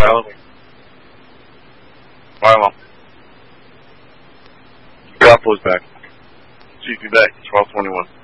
All right, Mom. Gapo's back. See you back. 12:21.